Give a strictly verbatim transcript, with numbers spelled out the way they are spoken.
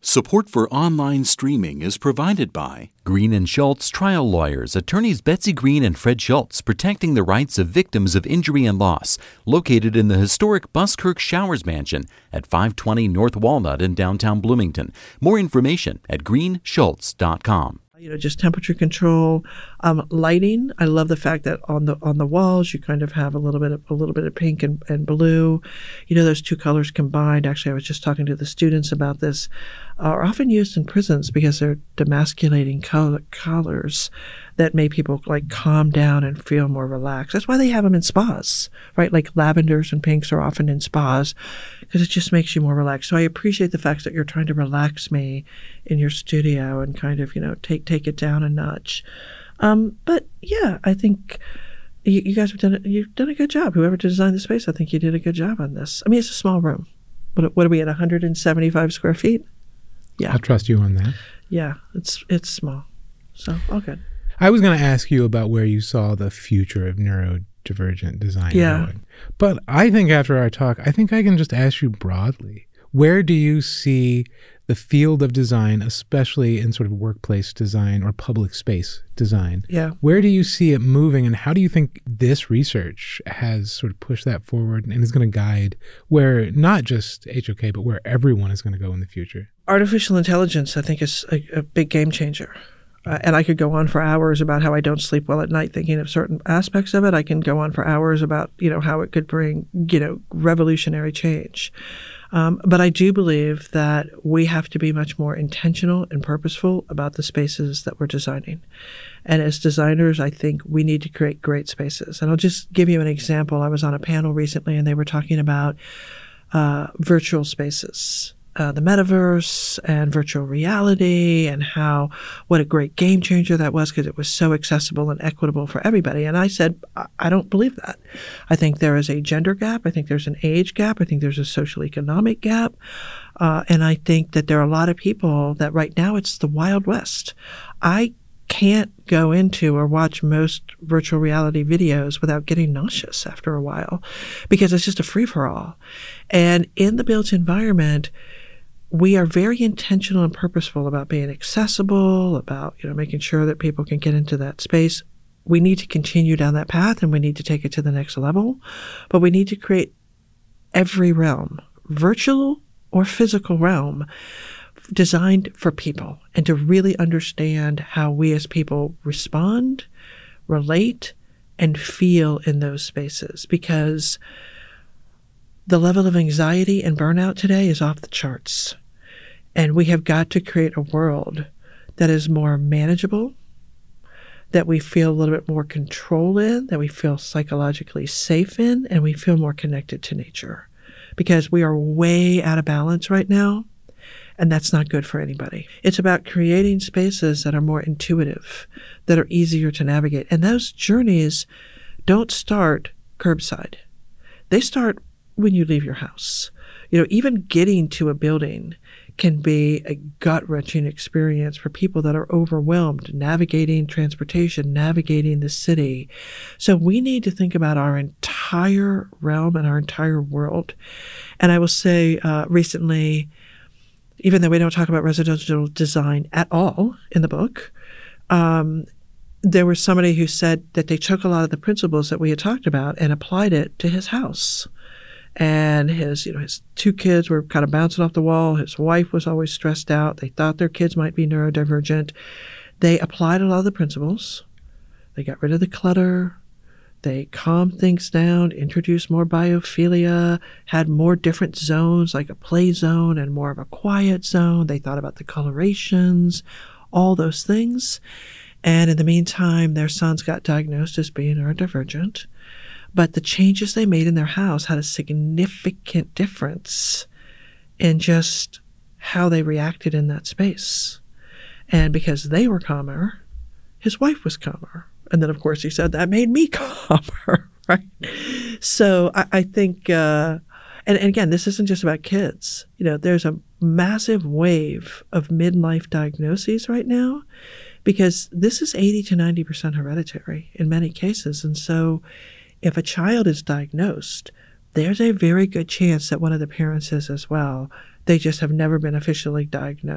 Support for online streaming is provided by Green and Schultz Trial Lawyers, attorneys Betsy Green and Fred Schultz, protecting the rights of victims of injury and loss, located in the historic Buskirk Showers Mansion at five twenty North Walnut in downtown Bloomington. More information at green schultz dot com. You know, just temperature control, um, lighting. I love the fact that on the on the walls you kind of have a little bit of a little bit of pink and, and blue. You know, those two colors combined. Actually, I was just talking to the students about this. Uh, are often used in prisons because they're demasculating color, colors that make people like calm down and feel more relaxed. That's why they have them in spas, right? Like lavenders and pinks are often in spas because it just makes you more relaxed. So I appreciate the fact that you're trying to relax me in your studio and kind of, you know, take take it down a notch. Um, but yeah, I think you, you guys have done it. You've done a good job. Whoever designed the space, I think you did a good job on this. I mean, it's a small room. What, what are we at? one hundred seventy-five square feet? Yeah, I'll trust you on that. Yeah, it's it's small, so all good. I was going to ask you about where you saw the future of neurodivergent design yeah. going. But I think after our talk, I think I can just ask you broadly, where do you see the field of design, especially in sort of workplace design or public space design? Yeah. Where do you see it moving, and how do you think this research has sort of pushed that forward and is going to guide where not just H O K, but where everyone is going to go in the future? Artificial intelligence, I think, is a, a big game changer. Uh, and I could go on for hours about how I don't sleep well at night thinking of certain aspects of it. I can go on for hours about, you know, how it could bring, you know, revolutionary change. Um, but I do believe that we have to be much more intentional and purposeful about the spaces that we're designing. And as designers, I think we need to create great spaces. And I'll just give you an example. I was on a panel recently and they were talking about uh, virtual spaces. Uh, the metaverse and virtual reality and how, what a great game changer that was because it was so accessible and equitable for everybody. And I said, I, I don't believe that. I think there is a gender gap. I think there's an age gap. I think there's a social economic gap. Uh, and I think that there are a lot of people that right now it's the Wild West. I can't go into or watch most virtual reality videos without getting nauseous after a while because it's just a free-for-all. And in the built environment, we are very intentional and purposeful about being accessible, about, you know, making sure that people can get into that space. We need to continue down that path and we need to take it to the next level, but we need to create every realm, virtual or physical realm, designed for people and to really understand how we as people respond, relate, and feel in those spaces, because the level of anxiety and burnout today is off the charts. And we have got to create a world that is more manageable, that we feel a little bit more control in, that we feel psychologically safe in, and we feel more connected to nature. Because we are way out of balance right now, and that's not good for anybody. It's about creating spaces that are more intuitive, that are easier to navigate. And those journeys don't start curbside. They start when you leave your house. You know, even getting to a building can be a gut-wrenching experience for people that are overwhelmed, navigating transportation, navigating the city. So we need to think about our entire realm and our entire world. And I will say uh, recently, even though we don't talk about residential design at all in the book, um, there was somebody who said that they took a lot of the principles that we had talked about and applied it to his house. And his, you know, his two kids were kind of bouncing off the wall. His wife was always stressed out. They thought their kids might be neurodivergent. They applied a lot of the principles. They got rid of the clutter. They calmed things down, introduced more biophilia, had more different zones, like a play zone and more of a quiet zone. They thought about the colorations, all those things. And in the meantime, their sons got diagnosed as being neurodivergent. But the changes they made in their house had a significant difference in just how they reacted in that space. And because they were calmer, his wife was calmer. And then, of course, he said, that made me calmer, right? So I, I think, uh, and, and again, this isn't just about kids. You know, there's a massive wave of midlife diagnoses right now because this is eighty to ninety percent hereditary in many cases. And so if a child is diagnosed, there's a very good chance that one of the parents is as well. They just have never been officially diagnosed.